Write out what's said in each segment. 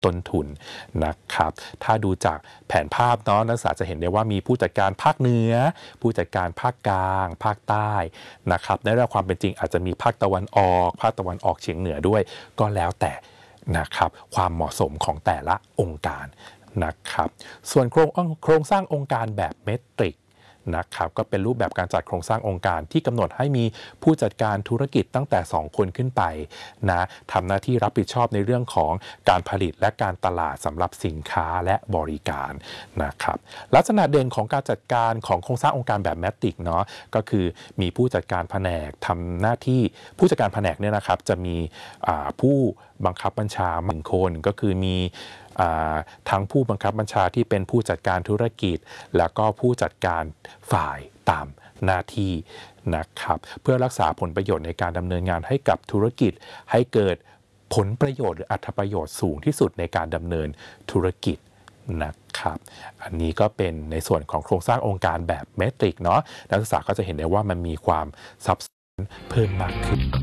ต้นทุนนะครับถ้าดูจากแผนภาพเนาะนักศึกษาจะเห็นได้ว่ามีผู้จัดการภาคเหนือผู้จัดการภาคกลางภาคใต้นะครับในเรื่องความเป็นจริงอาจจะมีภาคตะวันออกภาคตะวันออกเฉียงเหนือด้วยก็แล้วแต่นะครับความเหมาะสมของแต่ละองค์การนะครับส่วนโครงสร้างองค์การแบบเมตริกนะครับก็เป็นรูปแบบการจัดโครงสร้างองค์การที่กำหนดให้มีผู้จัดการธุรกิจตั้งแต่2คนขึ้นไปนะทำหน้าที่รับผิดชอบในเรื่องของการผลิตและการตลาดสำหรับสินค้าและบริการนะครับลักษณะเด่นของการจัดการของโครงสร้างองค์การแบบแมตริกเนาะก็คือมีผู้จัดการแผนกทำหน้าที่ผู้จัดการแผนกเนี่ยนะครับจะมีผู้บังคับบัญชา1คนก็คือมีทั้งผู้บังคับบัญชาที่เป็นผู้จัดการธุรกิจแล้วก็ผู้จัดการฝ่ายตามหน้าที่นะครับเพื่อรักษาผลประโยชน์ในการดำเนินงานให้กับธุรกิจให้เกิดผลประโยชน์หรืออรรถประโยชน์สูงที่สุดในการดำเนินธุรกิจนะครับอันนี้ก็เป็นในส่วนของโครงสร้างองค์การแบบเมตริกเนาะนักศึกษาก็จะเห็นได้ว่ามันมีความซับซ้อนเพิ่มมากขึ้น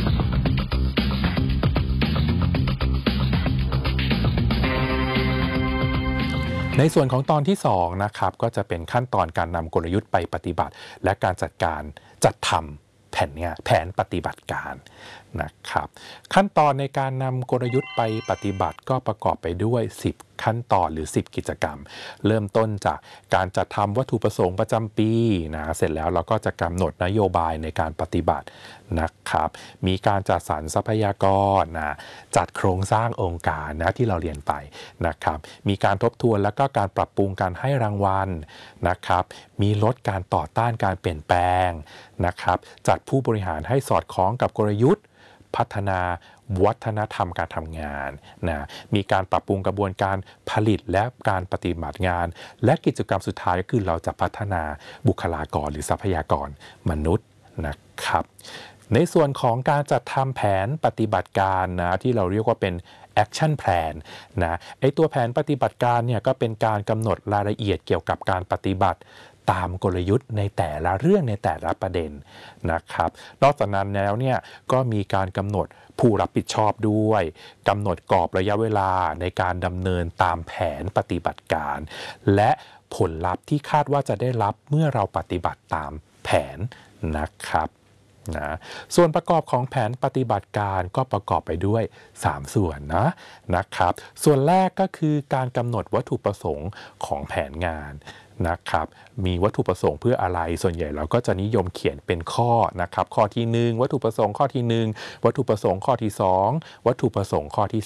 ในส่วนของตอนที่2นะครับก็จะเป็นขั้นตอนการนำกลยุทธ์ไปปฏิบัติและการจัดทำแผนปฏิบัติการนะครับขั้นตอนในการนำกลยุทธ์ไปปฏิบัติก็ประกอบไปด้วย10ขั้นตอนหรือ10กิจกรรมเริ่มต้นจากการจัดทำวัตถุประสงค์ประจำปีนะเสร็จแล้วเราก็จะกำหนดนโยบายในการปฏิบัตินะครับมีการจัดสรรทรัพยากรนะจัดโครงสร้างองค์การนะที่เราเรียนไปนะครับมีการทบทวนแล้วก็การปรับปรุงการให้รางวัลนะครับมีลดการต่อต้านการเปลี่ยนแปลงนะครับจัดผู้บริหารให้สอดคล้องกับกลยุทธ์พัฒนาวัฒนธรรมการทำงานนะมีการปรับปรุงกระบวนการผลิตและการปฏิบัติงานและกิจกรรมสุดท้ายก็คือเราจะพัฒนาบุคลากรหรือทรัพยากรมนุษย์นะครับในส่วนของการจัดทำแผนปฏิบัติการนะที่เราเรียกว่าเป็น action plan นะไอตัวแผนปฏิบัติการเนี่ยก็เป็นการกำหนดรายละเอียดเกี่ยวกับการปฏิบัติตามกลยุทธ์ในแต่ละเรื่องในแต่ละประเด็นนะครับนอกจากนั้นแล้วเนี่ยก็มีการกำหนดผู้รับผิดชอบด้วยกำหนดกรอบระยะเวลาในการดำเนินตามแผนปฏิบัติการและผลลัพธ์ที่คาดว่าจะได้รับเมื่อเราปฏิบัติตามแผนนะครับส่วนประกอบของแผนปฏิบัติการก็ประกอบไปด้วย3ส่วนนะครับส่วนแรกก็คือการกำหนดวัตถุประสงค์ของแผนงานนะครับมีวัตถุประสงค์เพื่ออะไรส่วนใหญ่เราก็จะนิยมเขียนเป็นข้อนะครับข้อที่1วัตถุประสงค์ข้อที่1วัตถุประสงค์ข้อที่2วัตถุประสงค์ข้อที่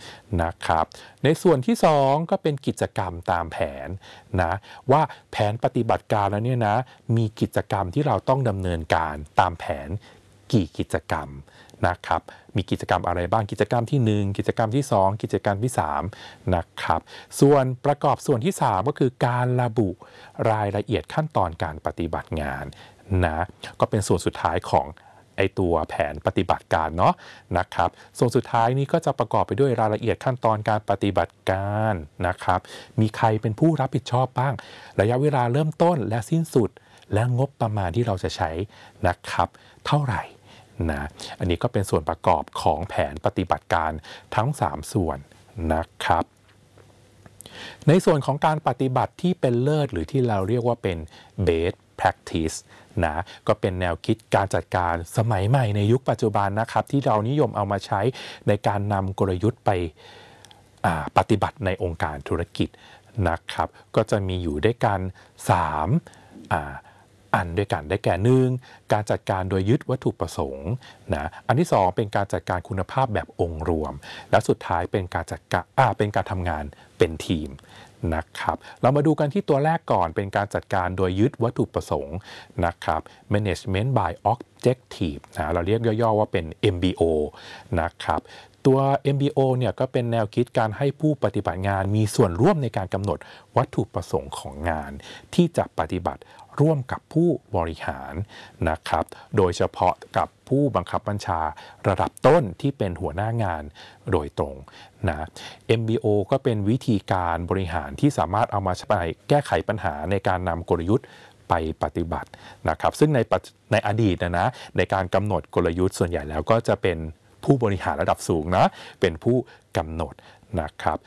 3นะครับในส่วนที่2ก็เป็นกิจกรรมตามแผนนะว่าแผนปฏิบัติการแล้วเนี่ยนะมีกิจกรรมที่เราต้องดำเนินการตามแผนกี่กิจกรรมนะครับมีกิจกรรมอะไรบ้างกิจกรรมที่1กิจกรรมที่2กิจกรรมที่3นะครับส่วนประกอบส่วนที่3ก็คือการระบุรายละเอียดขั้นตอนการปฏิบัติงานนะก็เป็นส่วนสุดท้ายของไอตัวแผนปฏิบัติการเนาะนะครับส่วนสุดท้ายนี้ก็จะประกอบไปด้วยรายละเอียดขั้นตอนการปฏิบัติการนะครับมีใครเป็นผู้รับผิดชอบบ้างระยะเวลาเริ่มต้นและสิ้นสุดและงบประมาณที่เราจะใช้นะครับเท่าไหร่นะอันนี้ก็เป็นส่วนประกอบของแผนปฏิบัติการทั้ง3ส่วนนะครับในส่วนของการปฏิบัติที่เป็นเลิศหรือที่เราเรียกว่าเป็น best practice นะก็เป็นแนวคิดการจัดการสมัยใหม่ในยุคปัจจุบันนะครับที่เรานิยมเอามาใช้ในการนำกลยุทธ์ไปปฏิบัติในองค์การธุรกิจนะครับก็จะมีอยู่ด้วยกัน3อันด้วยกันได้แก่1การจัดการโดยยึดวัตถุประสงค์นะอันที่2เป็นการจัดการคุณภาพแบบองค์รวมและสุดท้ายเป็นการจัดการเป็นการทำงานเป็นทีมนะครับเรามาดูกันที่ตัวแรกก่อนเป็นการจัดการโดยยึดวัตถุประสงค์นะครับ management by objective นะเราเรียกย่อๆว่าเป็น MBO นะครับตัว MBO เนี่ยก็เป็นแนวคิดการให้ผู้ปฏิบัติงานมีส่วนร่วมในการกำหนดวัตถุประสงค์ของงานที่จะปฏิบัติร่วมกับผู้บริหารนะครับโดยเฉพาะกับผู้บังคับบัญชาระดับต้นที่เป็นหัวหน้างานโดยตรงนะ MBO ก็เป็นวิธีการบริหารที่สามารถเอามาใช้แก้ไขปัญหาในการนำกลยุทธ์ไปปฏิบัตินะครับซึ่งในอดีตนะในการกำหนดกลยุทธ์ส่วนใหญ่แล้วก็จะเป็นผู้บริหารระดับสูงนะเป็นผู้กำหนดนะครับ